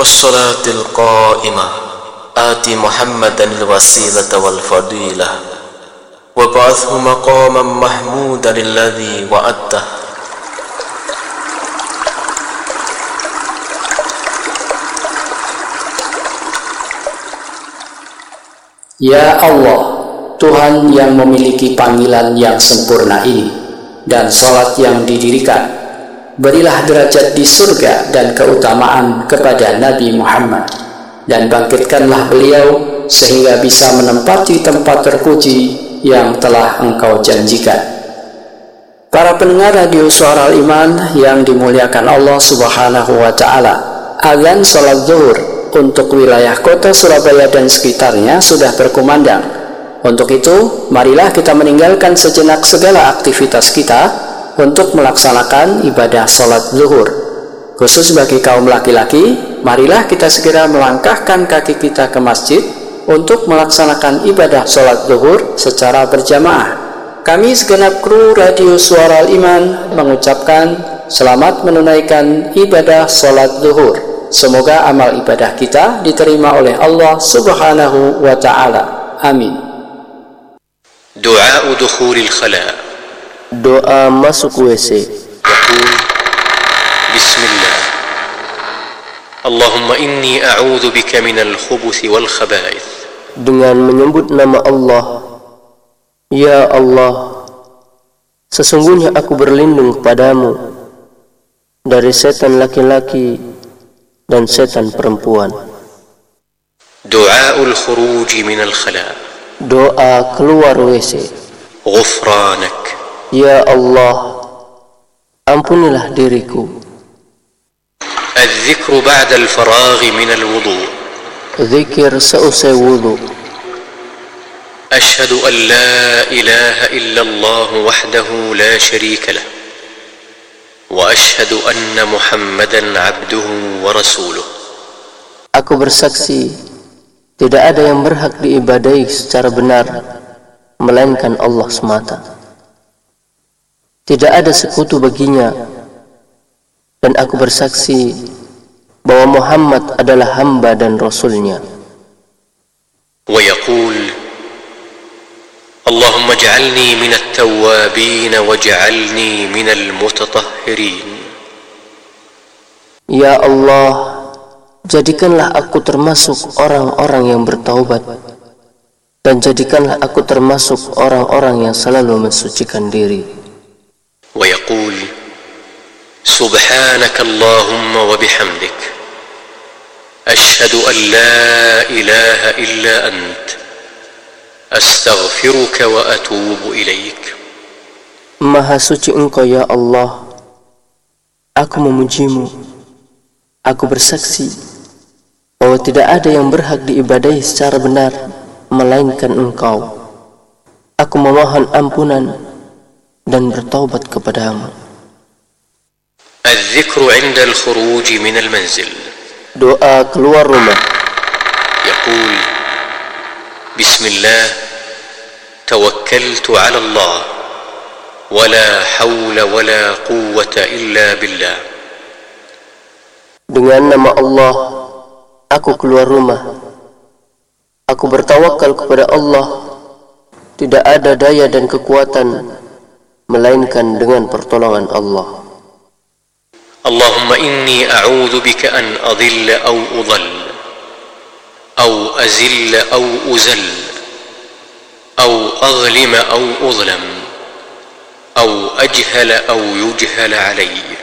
والصلاة القائمة آت محمدا الوسيلة والفضيلة وابعثه مقاما محمودا الذي وعدته. Ya Allah, Tuhan yang memiliki panggilan yang sempurna ini dan salat yang didirikan, berilah derajat di surga dan keutamaan kepada Nabi Muhammad, dan bangkitkanlah beliau sehingga bisa menempati tempat terpuji yang telah Engkau janjikan. Para pendengar radio Suara Al-Iman yang dimuliakan Allah Subhanahu wa Ta'ala, azan salat zuhur untuk wilayah kota Surabaya dan sekitarnya sudah berkumandang. Untuk itu, marilah kita meninggalkan sejenak segala aktivitas kita untuk melaksanakan ibadah salat zuhur. Khusus bagi kaum laki-laki, marilah kita segera melangkahkan kaki kita ke masjid untuk melaksanakan ibadah salat zuhur secara berjamaah. Kami segenap kru Radio Suara Al-Iman mengucapkan selamat menunaikan ibadah salat zuhur. Semoga amal ibadah kita diterima oleh Allah Subhanahu wa Ta'ala. Amin. Doa dukhulil khala. Doa masuk WC. Yaqul Bismillah. Allahumma inni a'udzu bika minal khubuthi wal khaba'ith. Dengan menyebut nama Allah. Ya Allah, sesungguhnya aku berlindung kepadamu dari setan laki-laki dan setan perempuan. Du'aul khuruji minal khala. Doa keluar WC. Ghufranak. Ya Allah, ampunilah diriku. Al-dhikru ba'da al-faraghi minal wudu'. Zikir seusai wudu. Ashhadu an la ilaha illallah wahdahu la sharika lah. وأشهد أن محمدًا عبده ورسوله. Aku bersaksi tidak ada yang berhak diibadahi secara benar melainkan Allah semata. Tidak ada sekutu baginya, dan aku bersaksi bahwa Muhammad adalah hamba dan rasulnya. ويقول اللهم اجعلني من التوابين واجعلني من المتطهرين. Ya Allah, jadikanlah aku termasuk orang-orang yang bertaubat, dan jadikanlah aku termasuk orang-orang yang selalu mensucikan diri. ويقول سبحانك اللهم وبحمدك أشهد أن لا إله إلا أنت أستغفرك وأتوب إليك. Maha suci Engkau ya Allah, aku memujimu. Aku bersaksi bahwa tidak ada yang berhak diibadahi secara benar melainkan Engkau. Aku memohon ampunan dan bertaubat kepadamu. الذكر عند الخروج من المنزل. Doa keluar rumah. يقول بسم الله توكلت على الله ولا حول ولا قوة إلا بالله. Dengan nama Allah, aku keluar rumah. Aku bertawakal kepada Allah. Tidak ada daya dan kekuatan melainkan dengan pertolongan Allah. Allahumma inni a'udzu bika an adhilla aw udhall aw azilla aw uzall aw aghlima aw udhlam aw ajhala aw yujhala alayya.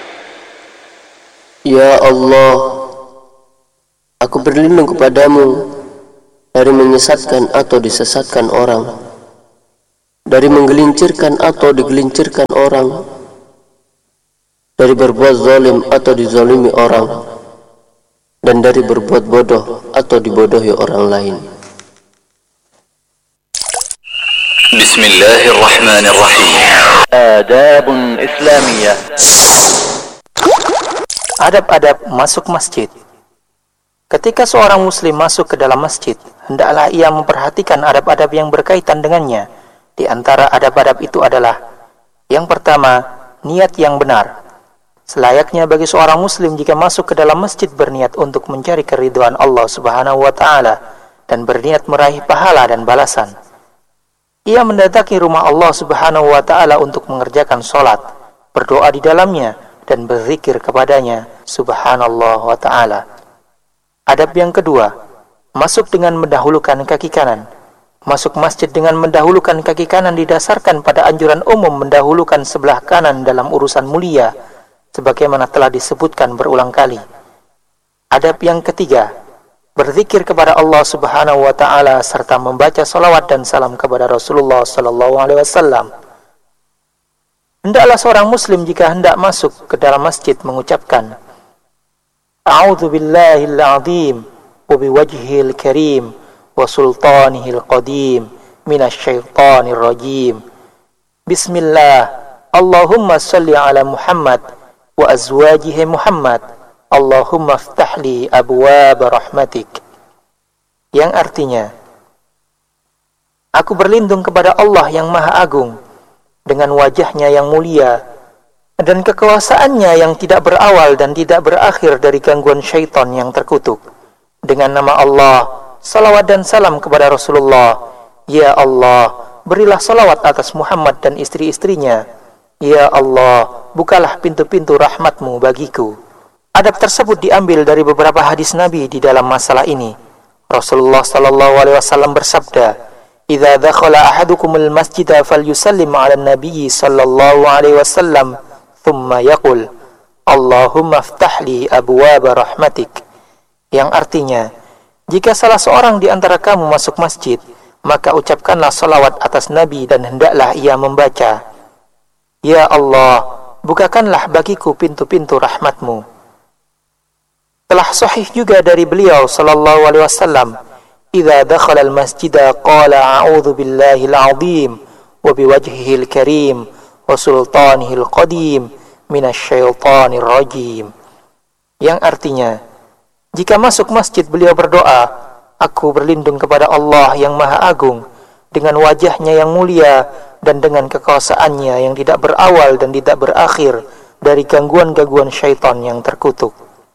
Ya Allah, aku berlindung kepadamu dari menyesatkan atau disesatkan orang, dari menggelincirkan atau digelincirkan orang, dari berbuat zalim atau dizalimi orang, dan dari berbuat bodoh atau dibodohi orang lain. Bismillahirrahmanirrahim. Adabun Islamiyah. Adab-adab masuk masjid. Ketika seorang muslim masuk ke dalam masjid, hendaklah ia memperhatikan adab-adab yang berkaitan dengannya. Di antara adab-adab itu adalah: yang pertama, niat yang benar. Selayaknya bagi seorang muslim jika masuk ke dalam masjid berniat untuk mencari keridhaan Allah Subhanahu wa taala dan berniat meraih pahala dan balasan. Ia mendatangi rumah Allah Subhanahu wa taala untuk mengerjakan salat, berdoa di dalamnya dan berzikir kepadanya Subhanallah wa taala. Adab yang kedua, masuk dengan mendahulukan kaki kanan. Masuk masjid dengan mendahulukan kaki kanan didasarkan pada anjuran umum mendahulukan sebelah kanan dalam urusan mulia, sebagaimana telah disebutkan berulang kali. Adab yang ketiga, berzikir kepada Allah Subhanahu wa taala serta membaca salawat dan salam kepada Rasulullah sallallahu alaihi wasallam. Hendaklah seorang muslim jika hendak masuk ke dalam masjid mengucapkan A'udzu billahil azim wa biwajhihil karim wa sultanihil qadim minasyaitonir rajim. Bismillah. Allahumma shalli ala Muhammad wa azwajihi Muhammad. Allahumma aftah li abwaab rahmatik. Yang artinya, aku berlindung kepada Allah yang Maha Agung dengan wajahnya yang mulia dan kekuasaannya yang tidak berawal dan tidak berakhir dari gangguan syaitan yang terkutuk. Dengan nama Allah, salawat dan salam kepada Rasulullah. Ya Allah, berilah salawat atas Muhammad dan istri-istrinya. Ya Allah, bukalah pintu-pintu rahmatmu bagiku. Adab tersebut diambil dari beberapa hadis Nabi di dalam masalah ini. Rasulullah sallallahu alaihi wasallam bersabda, "Idza dakhala ahadukumul masjida falyusallim 'alan nabiy sallallahu alaihi wasallam, thumma yaqul, Allahumma aftah li abwaab rahmatik." Yang artinya, jika salah seorang di antara kamu masuk masjid, maka ucapkanlah salawat atas Nabi dan hendaklah ia membaca, Ya Allah, bukakanlah bagiku pintu-pintu rahmatmu. Telah sahih juga dari beliau sallallahu alaihi wasallam, "Idza dakhala al-masjida qala a'udzu billahil azim wa biwajhihil karim wa sultanihil qadim minasyaitonir rajim." Yang artinya, jika masuk masjid beliau berdoa, aku berlindung kepada Allah yang Maha Agung dengan wajahnya yang mulia dan dengan kekuasaannya yang tidak berawal dan tidak berakhir dari gangguan-gangguan syaitan yang terkutuk.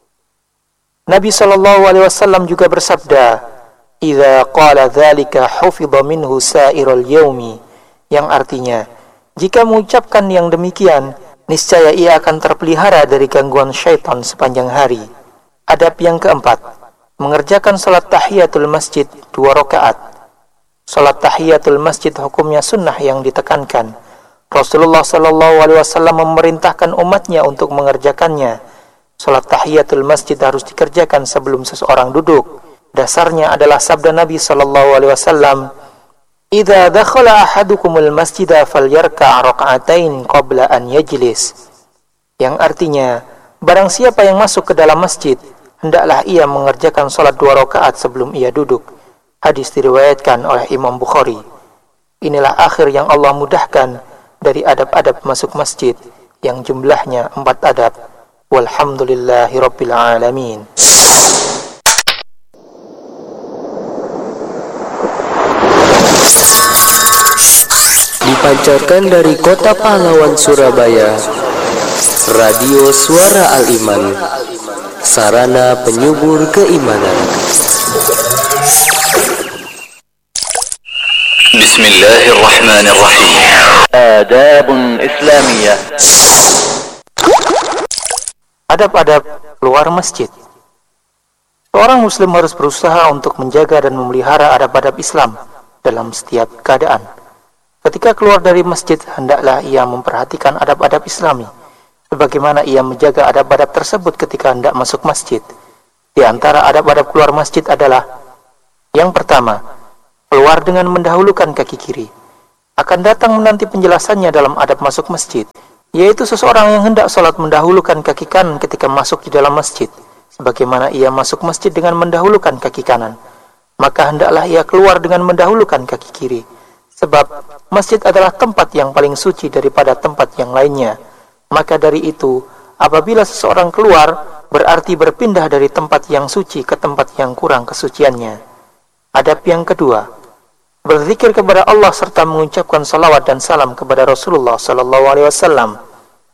Nabi sallallahu alaihi wasallam juga bersabda, "Idza qala dzalika hufidha minhu sa'irul yaumi." Yang artinya, jika mengucapkan yang demikian, niscaya ia akan terpelihara dari gangguan syaitan sepanjang hari. Adab yang keempat, mengerjakan salat tahiyatul masjid 2 rakaat. Salat tahiyatul masjid hukumnya sunnah yang ditekankan. Rasulullah sallallahu alaihi wasallam memerintahkan umatnya untuk mengerjakannya. Salat tahiyatul masjid harus dikerjakan sebelum seseorang duduk. Dasarnya adalah sabda Nabi sallallahu alaihi wasallam, "Idza dakhala ahadukumul masjida falyarka' raka'atain qabla an yajlis." Yang artinya, barang siapa yang masuk ke dalam masjid, hendaklah ia mengerjakan salat 2 rakaat sebelum ia duduk. Hadis diriwayatkan oleh Imam Bukhari. Inilah akhir yang Allah mudahkan dari adab-adab masuk masjid yang jumlahnya 4 adab. Walhamdulillahi rabbil alamin. Dipancarkan dari kota pahlawan Surabaya, Radio Suara Al-Iman, sarana penyubur keimanan. Bismillahirrahmanirrahim. Adabun Islamiyah. Adab-adab keluar masjid. Seorang muslim harus berusaha untuk menjaga dan memelihara adab-adab Islam dalam setiap keadaan. Ketika keluar dari masjid, hendaklah ia memperhatikan adab-adab Islami, sebagaimana ia menjaga adab-adab tersebut ketika hendak masuk masjid. Di antara adab-adab keluar masjid adalah, yang pertama, keluar dengan mendahulukan kaki kiri. Akan datang menanti penjelasannya dalam adab masuk masjid, yaitu seseorang yang hendak sholat mendahulukan kaki kanan ketika masuk di dalam masjid, sebagaimana ia masuk masjid dengan mendahulukan kaki kanan, maka hendaklah ia keluar dengan mendahulukan kaki kiri, sebab masjid adalah tempat yang paling suci daripada tempat yang lainnya. Maka dari itu, apabila seseorang keluar, berarti berpindah dari tempat yang suci ke tempat yang kurang kesuciannya. Adab yang kedua, berzikir kepada Allah serta mengucapkan salawat dan salam kepada Rasulullah sallallahu alaihi wasallam.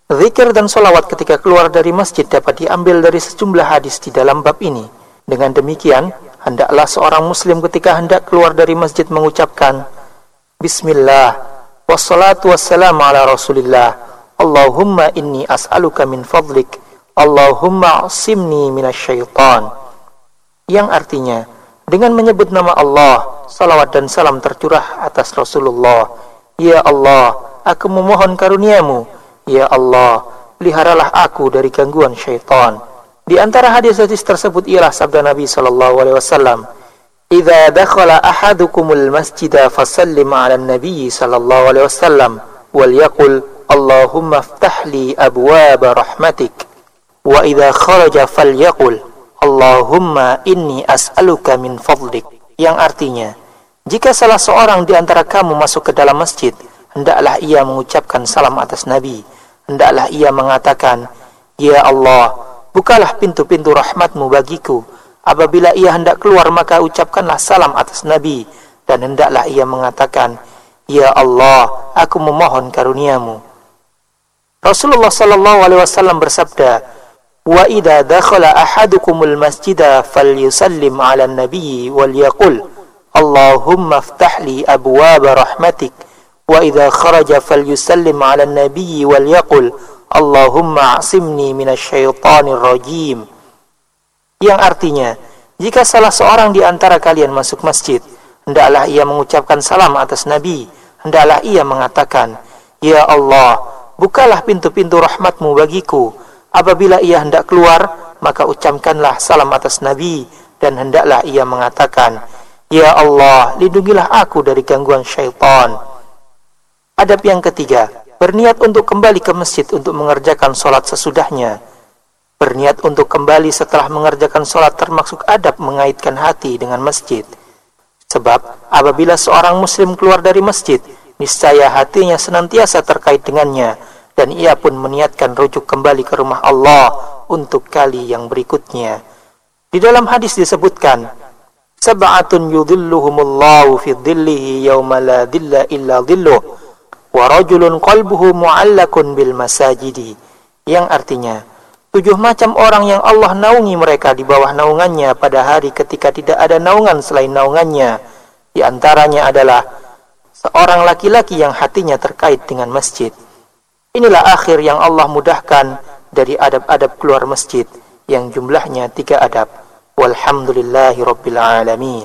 Zikir dan solawat ketika keluar dari masjid dapat diambil dari sejumlah hadis di dalam bab ini. Dengan demikian, hendaklah seorang muslim ketika hendak keluar dari masjid mengucapkan Bismillah, wassalatu wassalamu ala rasulillah, Allahumma inni as'aluka min fadlik, Allahumma asimni minasyaitan. Yang artinya, dengan menyebut nama Allah, salawat dan salam tercurah atas Rasulullah. Ya Allah, aku memohon karuniamu. Ya Allah, peliharalah aku dari gangguan syaitan. Di antara hadis-hadis tersebut ialah sabda Nabi SAW, "Idza dakhala ahadukumul masjida fasallim 'alan nabiy sallallahu alaihi wasallam wal yaqul Allahumma iftah li abwaaba rahmatik wa idza kharaja falyaqul Allahumma inni as'aluka min fadlik." Yang artinya, jika salah seorang di antara kamu masuk ke dalam masjid, hendaklah ia mengucapkan salam atas Nabi. Hendaklah ia mengatakan, Ya Allah, bukalah pintu-pintu rahmatmu bagiku. Apabila ia hendak keluar, maka ucapkanlah salam atas Nabi. Dan hendaklah ia mengatakan, Ya Allah, aku memohon karuniamu. Rasulullah SAW bersabda, Wa idza dakhala ahadukumul masjida falyusallim 'alan nabiyyi wal yaqul Allahumma iftah li abwaaba rahmatik wa idza kharaja falyusallim 'alan nabiyyi wal yaqul Allahumma asimni minasyaitonir rajim. Yang artinya, jika salah seorang di antara kalian masuk masjid, hendaklah ia mengucapkan salam atas Nabi. Hendaklah ia mengatakan, Ya Allah, bukalah pintu-pintu rahmatmu bagiku. Apabila ia hendak keluar, maka ucapkanlah salam atas Nabi. Dan hendaklah ia mengatakan, Ya Allah, lindungilah aku dari gangguan syaitan. Adab yang ketiga, berniat untuk kembali ke masjid untuk mengerjakan sholat sesudahnya. Berniat untuk kembali setelah mengerjakan sholat termasuk adab mengaitkan hati dengan masjid. Sebab apabila seorang muslim keluar dari masjid, niscaya hatinya senantiasa terkait dengannya, dan ia pun meniatkan rujuk kembali ke rumah Allah untuk kali yang berikutnya. Di dalam hadis disebutkan, Sab'atun yudhilluhumullahu fi dhillihi yawma la dhilla illa dhilluh wa rajulun qalbuhu mu'allakun bil masajidi. Yang artinya, 7 macam orang yang Allah naungi mereka di bawah naungannya pada hari ketika tidak ada naungan selain naungannya. Di antaranya adalah seorang laki-laki yang hatinya terkait dengan masjid. Inilah akhir yang Allah mudahkan dari adab-adab keluar masjid yang jumlahnya 3 adab. Walhamdulillahi rabbil alamin.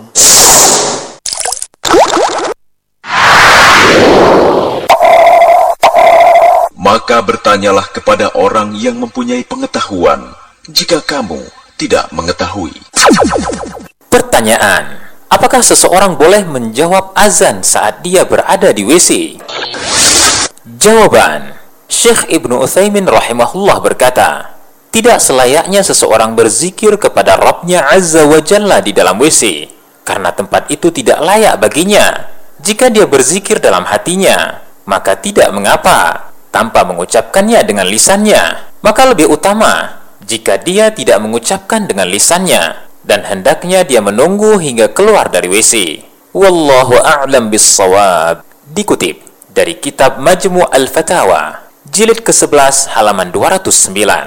Maka bertanyalah kepada orang yang mempunyai pengetahuan jika kamu tidak mengetahui. Pertanyaan, apakah seseorang boleh menjawab azan saat dia berada di WC? Jawaban, Syekh Ibnu Utsaimin rahimahullah berkata, tidak selayaknya seseorang berzikir kepada Rabb-Nya Azza wa Jalla di dalam WC, karena tempat itu tidak layak baginya. Jika dia berzikir dalam hatinya, maka tidak mengapa, tanpa mengucapkannya dengan lisannya. Maka lebih utama jika dia tidak mengucapkan dengan lisannya, dan hendaknya dia menunggu hingga keluar dari WC. Wallahu a'lam bis-shawab. Dikutip dari kitab Majmu' al-Fatawa, jilid ke-11 halaman 209.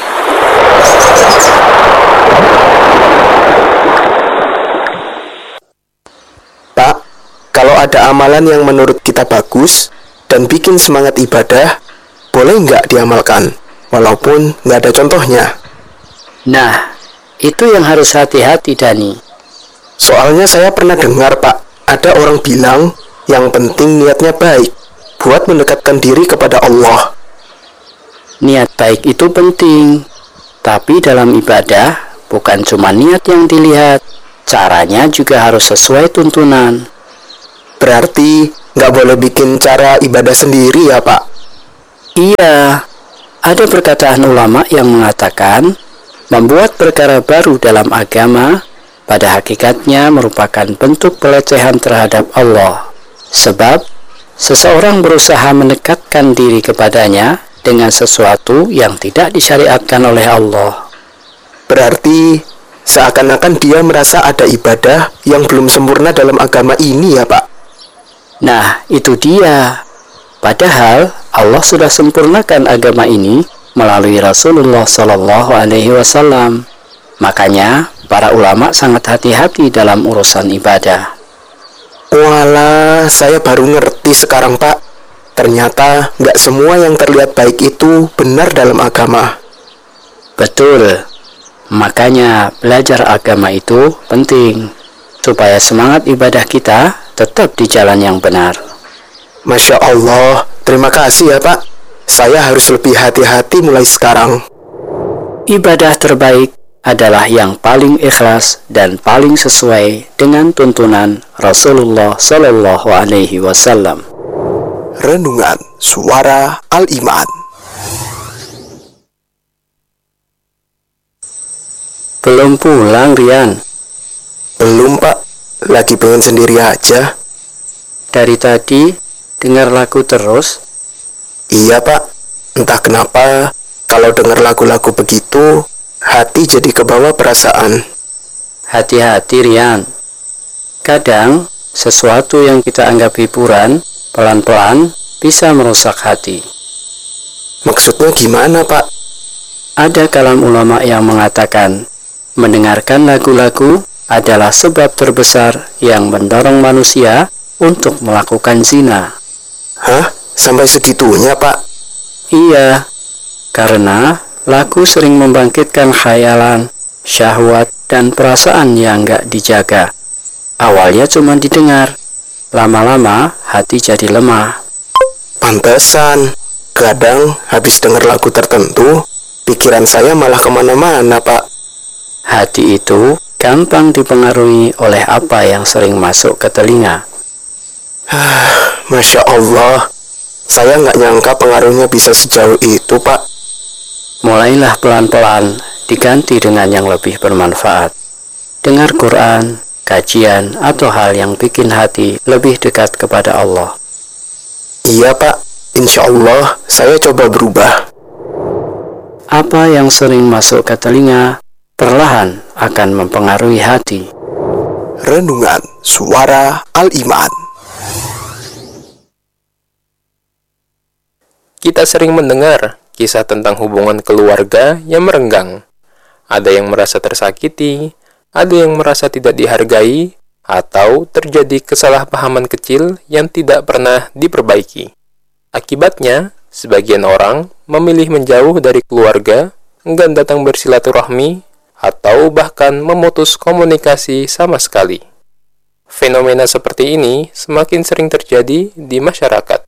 Pak, kalau ada amalan yang menurut kita bagus dan bikin semangat ibadah, boleh nggak diamalkan, walaupun nggak ada contohnya? Nah, itu yang harus hati-hati, Dani. Soalnya saya pernah dengar, Pak, ada orang bilang yang penting niatnya baik, buat mendekatkan diri kepada Allah. Niat baik itu penting, tapi dalam ibadah bukan cuma niat yang dilihat, caranya juga harus sesuai tuntunan. Berarti nggak boleh bikin cara ibadah sendiri ya, Pak? Iya, ada perkataan ulama yang mengatakan membuat perkara baru dalam agama pada hakikatnya merupakan bentuk pelecehan terhadap Allah. Sebab seseorang berusaha mendekatkan diri kepadanya dengan sesuatu yang tidak disyariatkan oleh Allah. Berarti seakan-akan dia merasa ada ibadah yang belum sempurna dalam agama ini ya, Pak? Nah, itu dia. Padahal Allah sudah sempurnakan agama ini melalui Rasulullah Shallallahu Alaihi Wasallam. Makanya para ulama sangat hati-hati dalam urusan ibadah. Walah, saya baru ngerti sekarang, Pak. Ternyata nggak semua yang terlihat baik itu benar dalam agama. Betul. Makanya belajar agama itu penting, supaya semangat ibadah kita tetap di jalan yang benar. Masya Allah, terima kasih ya Pak. Saya harus lebih hati-hati mulai sekarang. Ibadah terbaik adalah yang paling ikhlas dan paling sesuai dengan tuntunan Rasulullah Sallallahu Alaihi Wasallam. Renungan Suara Al-Iman. Belum pulang, Rian? Belum, Pak. Lagi pengen sendiri aja. Dari tadi dengar lagu terus? Iya, Pak. Entah kenapa kalau dengar lagu-lagu begitu, hati jadi kebawa perasaan. Hati-hati, Rian. Kadang sesuatu yang kita anggap hiburan pelan-pelan bisa merusak hati. Maksudnya gimana, Pak? Ada kalam ulama yang mengatakan mendengarkan lagu-lagu adalah sebab terbesar yang mendorong manusia untuk melakukan zina. Hah? Sampai segitunya, Pak? Iya, karena lagu sering membangkitkan khayalan, syahwat, dan perasaan yang gak dijaga. Awalnya cuma didengar, lama-lama hati jadi lemah. Pantesan, kadang habis dengar lagu tertentu, pikiran saya malah kemana-mana, Pak. Hati itu gampang dipengaruhi oleh apa yang sering masuk ke telinga. Masya Allah, saya nggak nyangka pengaruhnya bisa sejauh itu, Pak. Mulailah pelan-pelan diganti dengan yang lebih bermanfaat. Dengar Quran, kajian, atau hal yang bikin hati lebih dekat kepada Allah. Iya, Pak. Insya Allah, saya coba berubah. Apa yang sering masuk ke telinga perlahan akan mempengaruhi hati. Renungan Suara Al-Iman. Kita sering mendengar kisah tentang hubungan keluarga yang merenggang. Ada yang merasa tersakiti, ada yang merasa tidak dihargai, atau terjadi kesalahpahaman kecil yang tidak pernah diperbaiki. Akibatnya, sebagian orang memilih menjauh dari keluarga, enggan datang bersilaturahmi, atau bahkan memutus komunikasi sama sekali. Fenomena seperti ini semakin sering terjadi di masyarakat.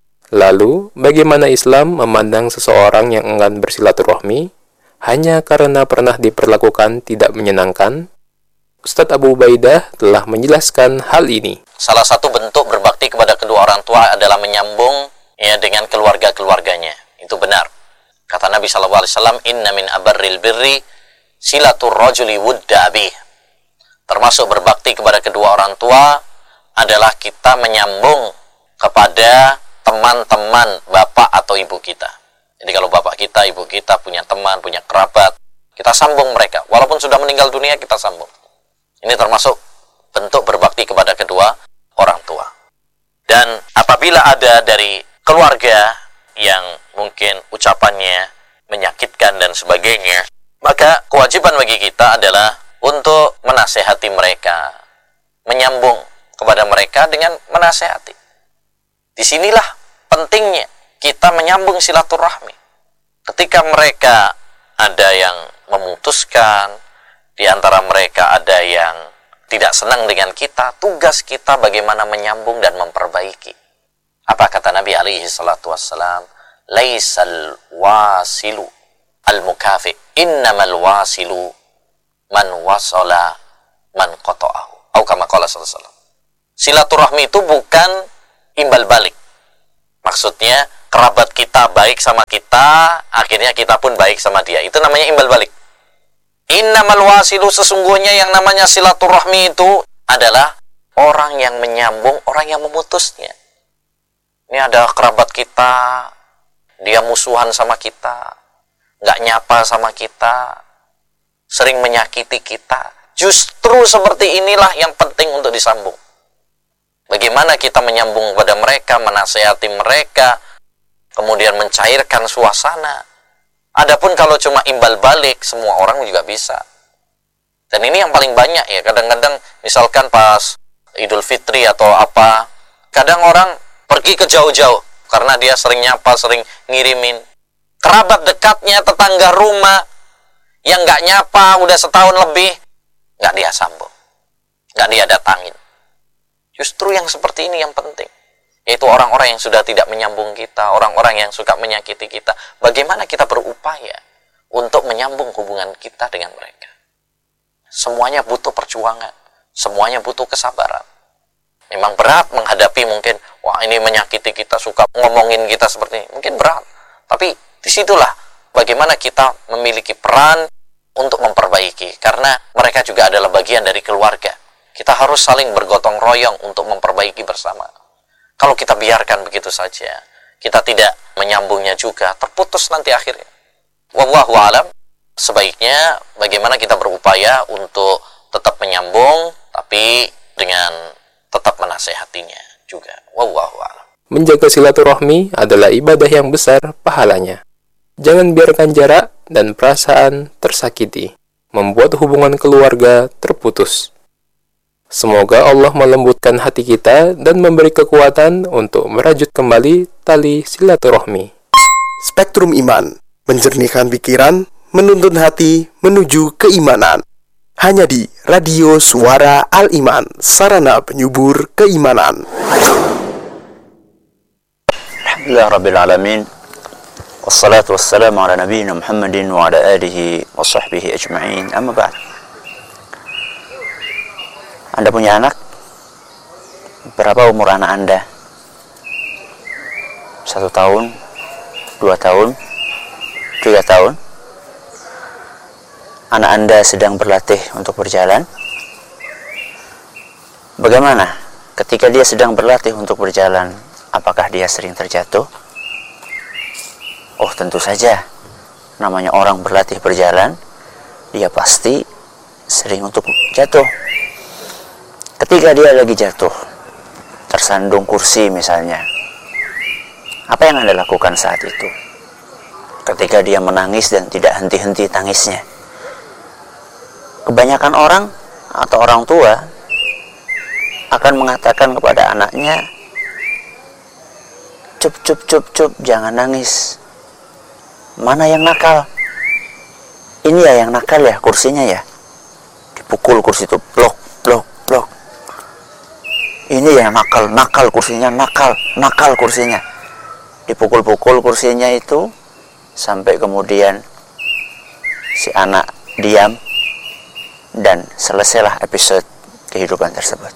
Lalu, bagaimana Islam memandang seseorang yang enggan bersilaturahmi hanya karena pernah diperlakukan tidak menyenangkan? Ustadz Abu Ubaidah telah menjelaskan hal ini. Salah satu bentuk berbakti kepada kedua orang tua adalah menyambung dengan keluarga-keluarganya. Itu benar. Kata Nabi SAW, "Inna min abarril birri silatur rajuli wudda abih." Termasuk berbakti kepada kedua orang tua adalah kita menyambung kepada teman-teman bapak atau ibu kita. Jadi kalau bapak kita, ibu kita punya teman, punya kerabat, kita sambung mereka. Walaupun sudah meninggal dunia, kita sambung. Ini termasuk bentuk berbakti kepada kedua orang tua. Dan apabila ada dari keluarga yang mungkin ucapannya menyakitkan dan sebagainya, maka kewajiban bagi kita adalah untuk menasehati mereka, menyambung kepada mereka dengan menasehati. Disinilah pentingnya kita menyambung silaturahmi. Ketika mereka ada yang memutuskan, di antara mereka ada yang tidak senang dengan kita, tugas kita bagaimana menyambung dan memperbaiki. Apa kata Nabi alaihi salatu wassalam? Laisal wasilu al-mukafi, innamal wasilu man wasala man qata'ahu. Atau kama qala sallallahu alaihi wasallam. Silaturahmi itu bukan imbal balik. Maksudnya kerabat kita baik sama kita, akhirnya kita pun baik sama dia. Itu namanya imbal balik. Innamal wasilu, sesungguhnya yang namanya silaturahmi itu adalah orang yang menyambung, orang yang memutusnya. Ini ada kerabat kita, dia musuhan sama kita, nggak nyapa sama kita, sering menyakiti kita. Justru seperti inilah yang penting untuk disambung. Bagaimana kita menyambung kepada mereka, menasehati mereka, kemudian mencairkan suasana. Adapun kalau cuma imbal balik, semua orang juga bisa. Dan ini yang paling banyak ya, kadang-kadang misalkan pas Idul Fitri atau apa, kadang orang pergi ke jauh-jauh karena dia sering nyapa, sering ngirimin. Kerabat dekatnya, tetangga rumah yang nggak nyapa udah setahun lebih, nggak dia sambung, nggak dia datangin. Justru yang seperti ini yang penting, yaitu orang-orang yang sudah tidak menyambung kita, orang-orang yang suka menyakiti kita. Bagaimana kita berupaya untuk menyambung hubungan kita dengan mereka. Semuanya butuh perjuangan, semuanya butuh kesabaran. Memang berat menghadapi mungkin, wah ini menyakiti kita, suka ngomongin kita seperti ini. Mungkin berat, tapi disitulah bagaimana kita memiliki peran untuk memperbaiki. Karena mereka juga adalah bagian dari keluarga. Kita harus saling bergotong royong untuk memperbaiki bersama. Kalau kita biarkan begitu saja, kita tidak menyambungnya juga, terputus nanti akhirnya. Wallahu a'lam. Sebaiknya bagaimana kita berupaya untuk tetap menyambung, tapi dengan tetap menasehatinya juga. Wallahu a'lam. Menjaga silaturahmi adalah ibadah yang besar pahalanya. Jangan biarkan jarak dan perasaan tersakiti membuat hubungan keluarga terputus. Semoga Allah melembutkan hati kita dan memberi kekuatan untuk merajut kembali tali silaturahmi. Spektrum Iman, menjernihkan pikiran, menuntun hati menuju keimanan. Hanya di Radio Suara Al-Iman, sarana penyubur keimanan. Alhamdulillah Rabbil Alamin. Wassalatu wassalamu ala nabiyina Muhammadin wa ala alihi wa sahbihi ajma'in. Amma ba'd. Anda punya anak? Berapa umur anak Anda? 1 tahun? 2 tahun? 3 tahun? Anak Anda sedang berlatih untuk berjalan? Bagaimana ketika dia sedang berlatih untuk berjalan? Apakah dia sering terjatuh? Oh, tentu saja. Namanya orang berlatih berjalan, dia pasti sering untuk jatuh. Ketika dia lagi jatuh, tersandung kursi misalnya, apa yang Anda lakukan saat itu? Ketika dia menangis dan tidak henti-henti tangisnya. Kebanyakan orang atau orang tua akan mengatakan kepada anaknya, cup, jangan nangis. Mana yang nakal? Ini ya yang nakal ya, kursinya ya. Dipukul kursi itu, blok. Ini ya nakal kursinya, nakal kursinya. Dipukul-pukul kursinya itu, sampai kemudian si anak diam, dan selesailah episode kehidupan tersebut.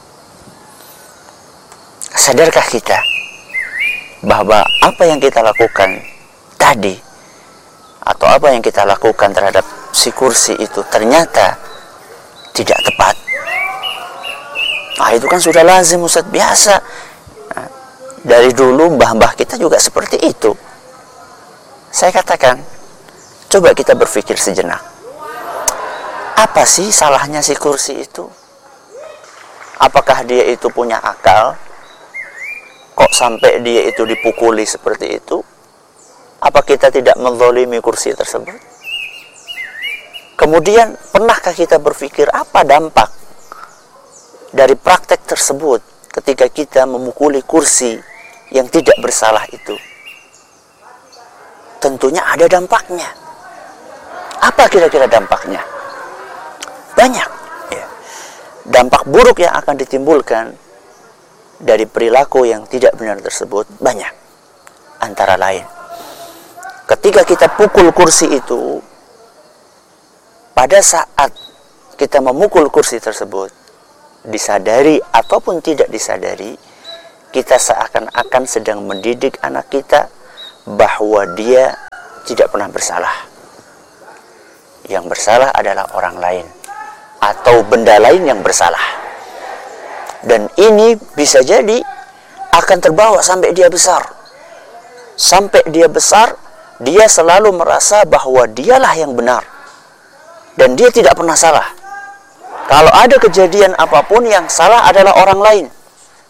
Sadarkah kita bahwa apa yang kita lakukan tadi, atau apa yang kita lakukan terhadap si kursi itu ternyata tidak tepat? Nah, itu kan sudah lazim, Ustaz, biasa. Nah, dari dulu mbah-mbah kita juga seperti itu. Saya katakan, coba kita berpikir sejenak. Apa sih salahnya si kursi itu? Apakah dia itu punya akal? Kok sampai dia itu dipukuli seperti itu? Apa kita tidak menzalimi kursi tersebut? Kemudian, pernahkah kita berpikir apa dampak dari praktek tersebut ketika kita memukuli kursi yang tidak bersalah itu? Tentunya ada dampaknya. Apa kira-kira dampaknya? Banyak ya. Dampak buruk yang akan ditimbulkan dari perilaku yang tidak benar tersebut banyak. Antara lain, ketika kita pukul kursi itu, pada saat kita memukul kursi tersebut, disadari ataupun tidak disadari, kita seakan-akan sedang mendidik anak kita bahwa dia tidak pernah bersalah. Yang bersalah adalah orang lain atau benda lain yang bersalah. Dan ini bisa jadi akan terbawa sampai dia besar. Sampai dia besar, dia selalu merasa bahwa dialah yang benar dan dia tidak pernah salah. Kalau ada kejadian apapun, yang salah adalah orang lain.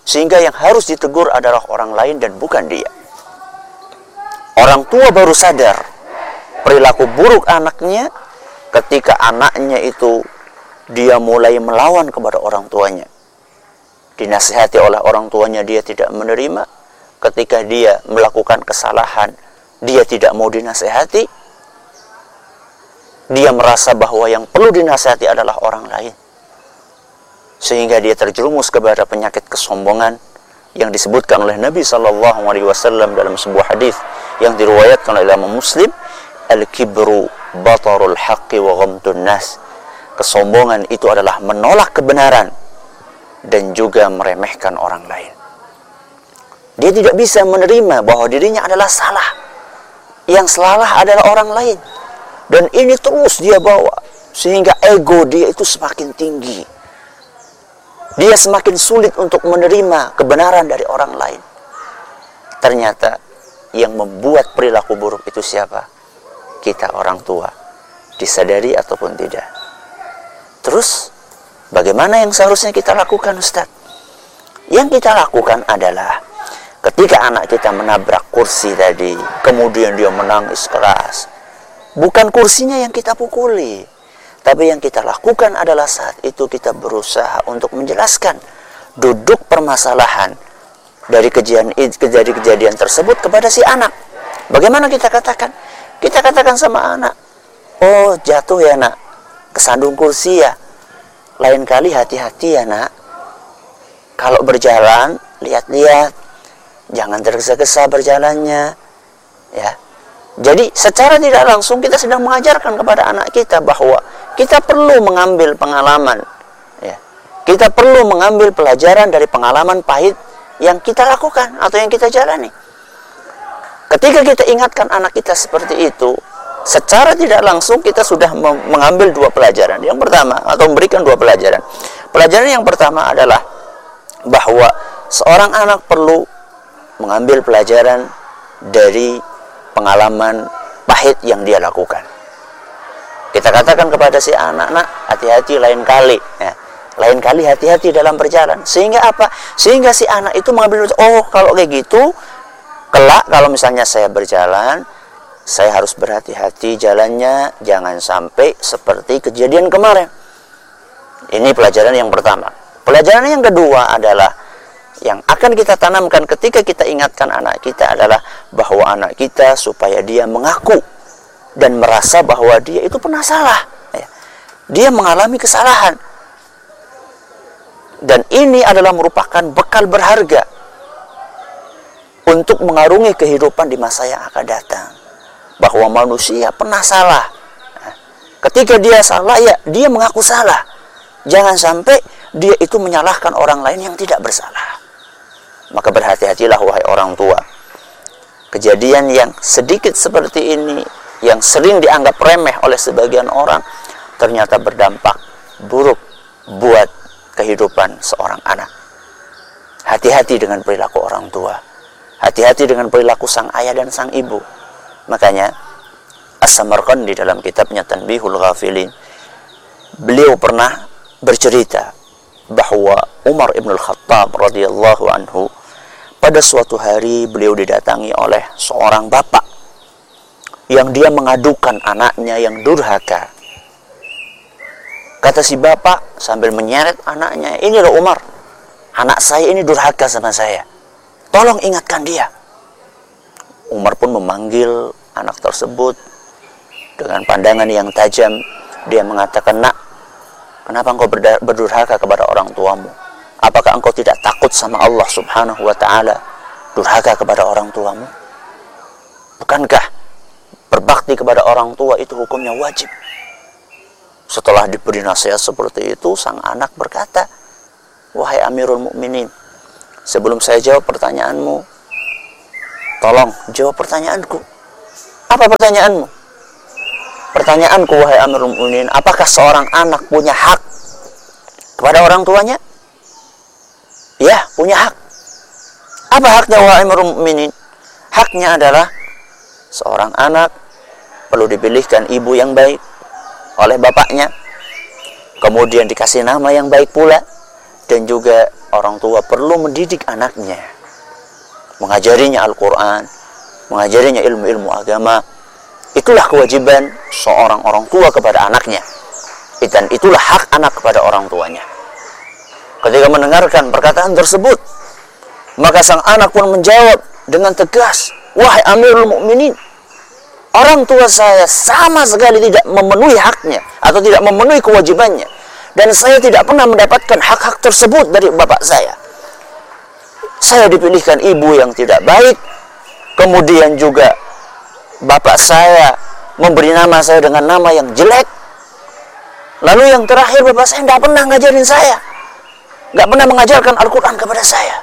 Sehingga yang harus ditegur adalah orang lain dan bukan dia. Orang tua baru sadar perilaku buruk anaknya ketika anaknya itu dia mulai melawan kepada orang tuanya. Dinasihati oleh orang tuanya, dia tidak menerima. Ketika dia melakukan kesalahan, dia tidak mau dinasihati. Dia merasa bahwa yang perlu dinasihati adalah orang lain. Sehingga dia terjerumus kepada penyakit kesombongan yang disebutkan oleh Nabi SAW dalam sebuah hadis yang diriwayatkan oleh Imam Muslim, al-kibru batarul haqqi wa ghamtun nas. Kesombongan itu adalah menolak kebenaran dan juga meremehkan orang lain. Dia tidak bisa menerima bahwa dirinya adalah salah. Yang salah adalah orang lain. Dan ini terus dia bawa sehingga ego dia itu semakin tinggi. Dia semakin sulit untuk menerima kebenaran dari orang lain. Ternyata yang membuat perilaku buruk itu siapa? Kita orang tua. Disadari ataupun tidak. Terus bagaimana yang seharusnya kita lakukan, Ustaz? Yang kita lakukan adalah ketika anak kita menabrak kursi tadi, kemudian dia menangis keras, bukan kursinya yang kita pukuli, tapi yang kita lakukan adalah saat itu kita berusaha untuk menjelaskan duduk permasalahan dari kejadian tersebut kepada si anak. Bagaimana kita katakan? Kita katakan sama anak, oh jatuh ya nak, kesandung kursi ya. Lain kali hati-hati ya nak. Kalau berjalan, lihat-lihat, jangan tergesa-gesa berjalannya. Ya. Jadi secara tidak langsung kita sedang mengajarkan kepada anak kita bahwa kita perlu mengambil pengalaman, ya. Kita perlu mengambil pelajaran dari pengalaman pahit yang kita lakukan atau yang kita jalani. Ketika kita ingatkan anak kita seperti itu, secara tidak langsung kita sudah mengambil dua pelajaran. Yang pertama, atau memberikan dua pelajaran. Pelajaran yang pertama adalah bahwa seorang anak perlu mengambil pelajaran dari pengalaman pahit yang dia lakukan. Kita katakan kepada si anak, nak, hati-hati lain kali. Ya. Lain kali hati-hati dalam berjalan. Sehingga apa? Sehingga si anak itu mengambil, oh kalau kayak gitu, kelak kalau misalnya saya berjalan, saya harus berhati-hati jalannya, jangan sampai seperti kejadian kemarin. Ini pelajaran yang pertama. Pelajaran yang kedua adalah yang akan kita tanamkan ketika kita ingatkan anak kita adalah bahwa anak kita supaya dia mengaku dan merasa bahwa dia itu pernah salah. Dia mengalami kesalahan. Dan ini adalah merupakan bekal berharga untuk mengarungi kehidupan di masa yang akan datang. Bahwa manusia pernah salah. Ketika dia salah, ya dia mengaku salah. Jangan sampai dia itu menyalahkan orang lain yang tidak bersalah. Maka berhati-hatilah wahai orang tua. Kejadian yang sedikit seperti ini, yang sering dianggap remeh oleh sebagian orang, ternyata berdampak buruk buat kehidupan seorang anak. Hati-hati dengan perilaku orang tua. Hati-hati dengan perilaku sang ayah dan sang ibu. Makanya As-Samarqandi dalam kitabnya Tanbihul Ghafilin, beliau pernah bercerita bahwa Umar ibn al-Khattab radhiyallahu anhu pada suatu hari beliau didatangi oleh seorang bapak yang dia mengadukan anaknya yang durhaka. Kata si bapak sambil menyeret anaknya, ini loh Umar, anak saya ini durhaka sama saya, tolong ingatkan dia. Umar pun memanggil anak tersebut dengan pandangan yang tajam. Dia mengatakan, nak, kenapa engkau berdurhaka kepada orang tuamu? Apakah engkau tidak takut sama Allah subhanahu wa ta'ala durhaka kepada orang tuamu? Bukankah berbakti kepada orang tua itu hukumnya wajib? Setelah diberi nasihat seperti itu, sang anak berkata, wahai Amirul Mukminin, sebelum saya jawab pertanyaanmu, tolong jawab pertanyaanku. Apa pertanyaanmu? Pertanyaanku, wahai Amirul Mukminin, apakah seorang anak punya hak kepada orang tuanya? Ya, punya hak. Apa haknya, wahai Amirul Mukminin? Haknya adalah seorang anak perlu dipilihkan ibu yang baik oleh bapaknya, kemudian dikasih nama yang baik pula, dan juga orang tua perlu mendidik anaknya, mengajarinya Al-Quran, mengajarinya ilmu-ilmu agama. Itulah kewajiban seorang orang tua kepada anaknya, dan itulah hak anak kepada orang tuanya. Ketika mendengarkan perkataan tersebut, maka sang anak pun menjawab dengan tegas, "Wahai Amirul Mukminin, orang tua saya sama sekali tidak memenuhi haknya atau tidak memenuhi kewajibannya, dan saya tidak pernah mendapatkan hak-hak tersebut dari bapak saya. Saya dipilihkan ibu yang tidak baik, kemudian juga bapak saya memberi nama saya dengan nama yang jelek. Lalu yang terakhir, bapak saya tidak pernah ngajarin saya, tidak pernah mengajarkan Al-Quran kepada saya."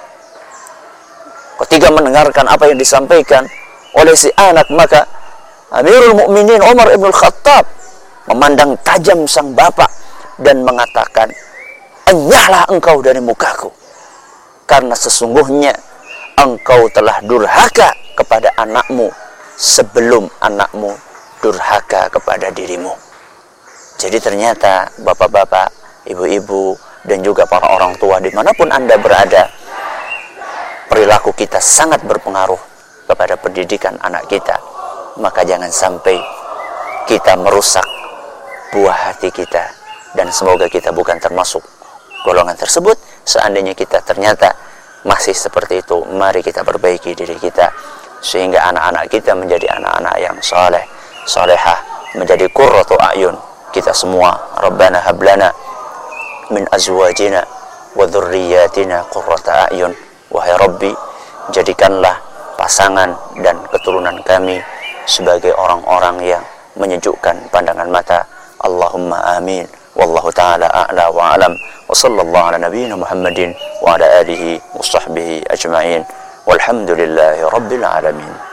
Ketika mendengarkan apa yang disampaikan oleh si anak, maka Amirul Mukminin Umar ibn Khattab memandang tajam sang bapak dan mengatakan, "Enyahlah engkau dari mukaku, karena sesungguhnya engkau telah durhaka kepada anakmu sebelum anakmu durhaka kepada dirimu." Jadi ternyata bapak-bapak, ibu-ibu, dan juga para orang tua dimanapun Anda berada, perilaku kita sangat berpengaruh kepada pendidikan anak kita. Maka jangan sampai kita merusak buah hati kita, dan semoga kita bukan termasuk golongan tersebut. Seandainya kita ternyata masih seperti itu, mari kita perbaiki diri kita sehingga anak-anak kita menjadi anak-anak yang saleh, salehah, menjadi qurratu a'yun kita semua. Rabbana hablana min azwajina wa dhurriyyatina qurrata a'yun. Wahai Rabbi, jadikanlah pasangan dan keturunan kami sebagai orang-orang yang menyejukkan pandangan mata. Allahumma amin. Wallahu ta'ala a'la wa alam. Wa sallallahu ala nabiyyina Muhammadin wa ala alihi wa sahbihi ajma'in. Walhamdulillahi rabbil alamin.